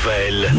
nouvelles.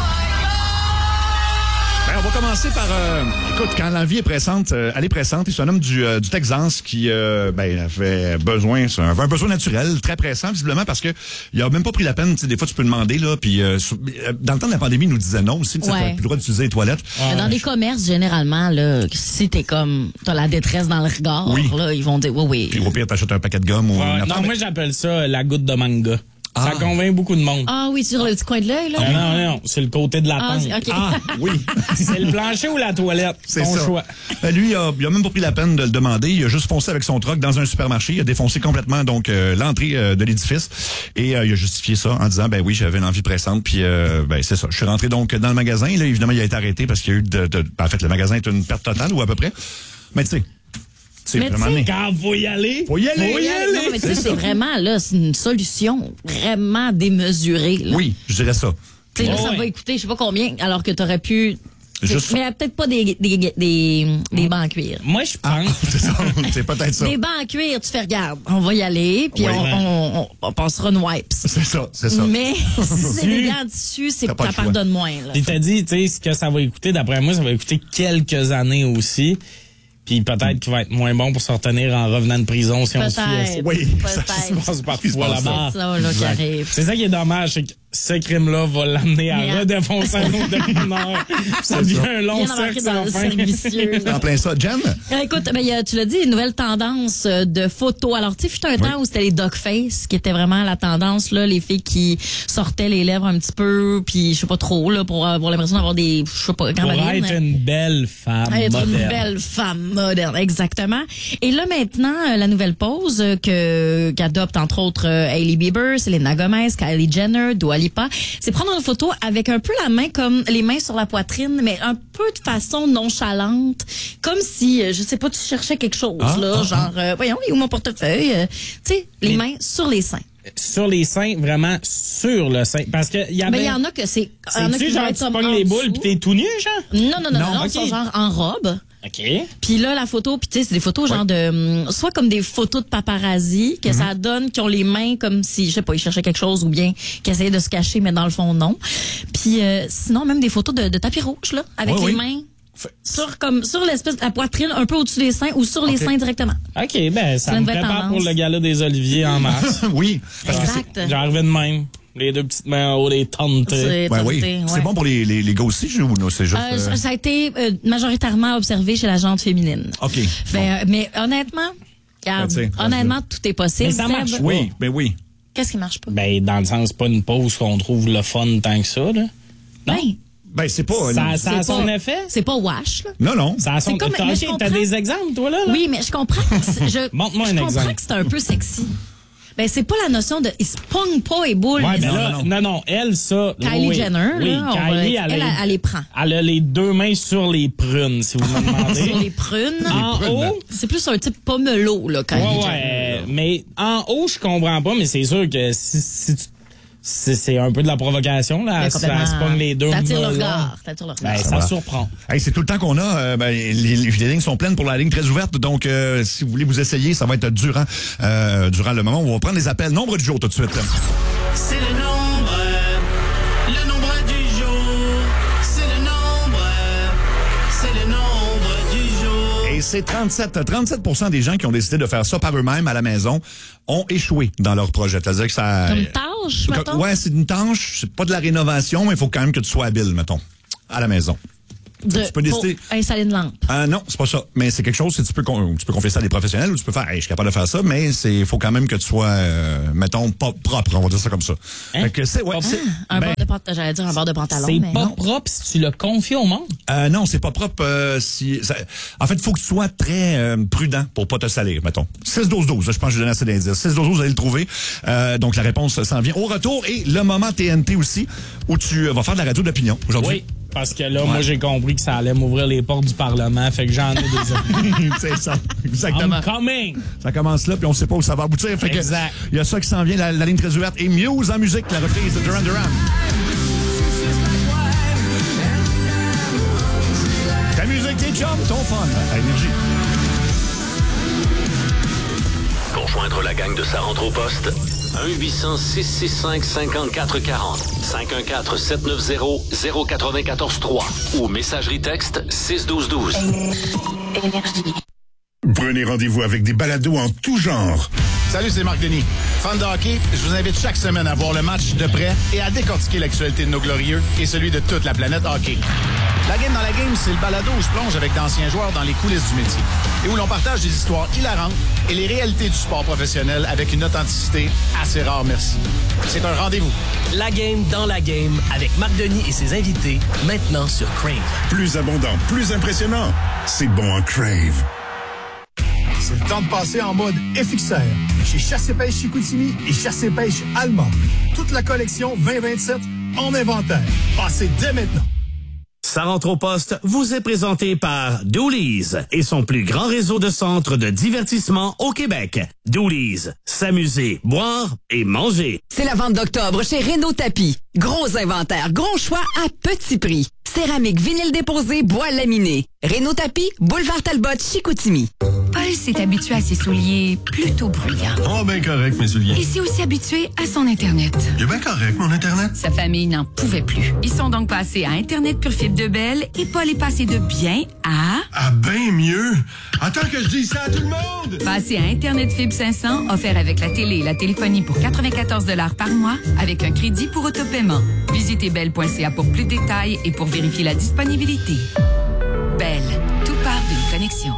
Ben, on va commencer par... écoute, quand la vie est pressante, elle est pressante. C'est un homme du Texas qui avait besoin... C'est un besoin naturel, très pressant, visiblement, parce que il a même pas pris la peine. Tu sais, des fois, tu peux demander, là, puis dans le temps de la pandémie, il nous disait non aussi. Tu n'as plus le droit d'utiliser les toilettes. Dans des commerces, généralement, là, si t'as la détresse dans le regard, là, ils vont dire oui. Puis au pire, t'achètes un paquet de gomme ou... Non, moi, j'appelle ça la goutte de manga. Ça convainc beaucoup de monde. Ah oui, sur le petit coin de l'œil, là? Non, c'est le côté de la tente. Okay. Oui. C'est le plancher ou la toilette, c'est ton ça. choix. Lui, il a même pas pris la peine de le demander. Il a juste foncé avec son truck dans un supermarché. Il a défoncé complètement donc l'entrée de l'édifice. Et il a justifié ça en disant, ben oui, j'avais une envie pressante. Puis c'est ça. Je suis rentré donc dans le magasin. Là, évidemment, il a été arrêté parce qu'il y a eu en fait, le magasin est une perte totale ou à peu près. Mais tu sais... Quand faut y aller. Faut y aller. Non, mais tu sais, c'est vraiment, là, c'est une solution vraiment démesurée, là. Oui, je dirais ça. Tu sais, là, ça va coûter, je sais pas combien, alors que t'aurais pu... Juste... Mais peut-être pas des bancs en cuir. Moi, je pense... c'est ça, c'est peut-être ça. Des bancs en cuir, tu fais, regarde, on va y aller, puis on passera une wipes. C'est ça. Mais si c'est des gants dessus, ça pardonne moins, là. Il t'a dit, tu sais, ce que ça va coûter, d'après moi, ça va coûter quelques années aussi. Puis peut-être qu'il va être moins bon pour se retenir en revenant de prison si on se fie. Oui, ça se passe parfois là-bas. C'est ça, là, qui arrive. C'est ça qui est dommage, c'est que ce crime-là va l'amener à redéfoncer un autre criminel. Ça devient un long cercle sans fin. En plein ça. Jen? Écoute, tu l'as dit, une nouvelle tendance de photos. Alors, tu sais, fut un temps où c'était les dogface qui était vraiment la tendance, là, les filles qui sortaient les lèvres un petit peu, puis je sais pas trop, là, pour avoir l'impression d'avoir des, je sais pas, pour être une belle femme moderne. Une belle femme moderne, exactement. Et là, maintenant, la nouvelle pose qu'adopte, entre autres, Hailey Bieber, Selena Gomez, Kylie Jenner, Dua Lipa, c'est prendre une photo avec un peu la main comme les mains sur la poitrine, mais un peu de façon nonchalante, comme si, je sais pas, tu cherchais quelque chose, voyons, il est où mon portefeuille? Tu sais, les mains sur les seins. Sur les seins, vraiment sur le sein. Parce que il y y en a que c'est... C'est-tu genre tu pognes les boules pis t'es tout nu, genre? Non, c'est genre en robe. OK. Puis là, la photo, puis tu sais, c'est des photos genre de... soit comme des photos de paparazzi, que ça donne, qui ont les mains comme si, je sais pas, ils cherchaient quelque chose ou bien qu'ils essayaient de se cacher, mais dans le fond, non. Puis sinon, même des photos de tapis rouge, là, avec les mains... sur l'espèce de la poitrine, un peu au-dessus des seins ou sur les seins directement. OK, ben ça me prépare pour le gala des Oliviers en mars. Oui. Exact. J'arrivais de même. Les deux petites mains en haut, les tentes. C'est bon pour les gars aussi, ou non? C'est juste, ça a été majoritairement observé chez la gente féminine. OK. Mais honnêtement, honnêtement, tout est possible. Mais ça marche. Oui. Qu'est-ce qui marche pas? Ben, dans le sens, pas une pause qu'on trouve le fun tant que ça, là. Non? Ben, c'est pas... Ça a son effet? C'est pas wash, là. Non. Ça a son... T'as des exemples, toi, là? Oui, mais je comprends. Montre-moi un exemple. Je comprends que c'est un peu sexy. Ben, c'est pas la notion de, il se pogne pas les boules. Ouais, ben non, elle, ça. Kylie Jenner, Kylie, elle les prend. Elle a les deux mains sur les prunes, si vous me demandez. Sur les prunes. En haut. C'est plus un type pomelo, là, Kylie Jenner. Mais en haut, je comprends pas, mais c'est sûr que si tu c'est un peu de la provocation, là. Ça se pogne les deux. T'attires le regard. Ben, ça surprend. Hey, c'est tout le temps qu'on a. Les lignes sont pleines pour la ligne très ouverte. Donc, si vous voulez vous essayer, ça va être durant le moment où on va prendre les appels. Nombre du jour tout de suite. C'est le nombre du jour. C'est le nombre du jour. Et c'est 37% des gens qui ont décidé de faire ça par eux-mêmes à la maison ont échoué dans leur projet. C'est-à-dire que ça... Comme tâche, mettons? Ouais, c'est une tâche. C'est pas de la rénovation, mais il faut quand même que tu sois habile, mettons, à la maison. Tu peux décider. Installer une lampe. Non, c'est pas ça. Mais c'est quelque chose que tu peux confier ça à des professionnels ou tu peux faire, je suis capable de faire ça, mais il faut quand même que tu sois, mettons, pas propre, on va dire ça comme ça. Hein? Un bord de pantalon, j'allais dire un bord de pantalon. C'est pas propre si tu le confies au monde? Non, c'est pas propre en fait, il faut que tu sois très prudent pour pas te salir, mettons. 6-12-12, je pense que je donne assez d'indices. 6-12-12, vous allez le trouver. Donc la réponse s'en vient au retour et le moment TNT aussi, où tu vas faire de la radio d'opinion aujourd'hui. Oui. Parce que là, moi, j'ai compris que ça allait m'ouvrir les portes du Parlement, fait que j'en ai des C'est ça, exactement. I'm coming! Ça commence là, puis on sait pas où ça va aboutir. Fait exact. Il y a ça qui s'en vient, la ligne très ouverte. Et Muse en musique, la reprise de Duran Duran. Ta musique, tes chums, ton fun, à Énergie. Pour joindre la gang de Sa rentre au poste, 1-800-665-5440. 514-790-094-3 ou messagerie texte 61212. Énergie. Prenez rendez-vous avec des balados en tout genre. Salut, c'est Marc Denis. Fan de hockey, je vous invite chaque semaine à voir le match de près et à décortiquer l'actualité de nos glorieux et celui de toute la planète hockey. La Game dans la Game, c'est le balado où je plonge avec d'anciens joueurs dans les coulisses du métier et où l'on partage des histoires hilarantes et les réalités du sport professionnel avec une authenticité assez rare, merci. C'est un rendez-vous. La Game dans la Game avec Marc Denis et ses invités, maintenant sur Crave. Plus abondant, plus impressionnant. C'est bon en Crave. C'est le temps de passer en mode FXR chez Chasse et Pêche Chicoutimi et Chasse et Pêche Allemand. Toute la collection 2027 en inventaire. Passez dès maintenant. Ça rentre au poste vous est présenté par Doolies et son plus grand réseau de centres de divertissement au Québec. Doolies, s'amuser, boire et manger. C'est la vente d'octobre chez Renault Tapis. Gros inventaire, gros choix à petit prix. Céramique, vinyle déposé, bois laminé. Renault Tapis, boulevard Talbot, Chicoutimi. Paul s'est habitué à ses souliers plutôt bruyants. Oh, ben correct, mes souliers. Il s'est aussi habitué à son Internet. Il est bien correct, mon Internet. Sa famille n'en pouvait plus. Ils sont donc passés à Internet Pure Fibre de Bell et Paul est passé de bien à... Ah, bien mieux. Attends que je dise ça à tout le monde. Passé à Internet Fibre 500, offert avec la télé et la téléphonie pour 94 $ par mois, avec un crédit pour autopaiement. Visitez bell.ca pour plus de détails et pour vérifier la disponibilité. Bell, tout part d'une connexion.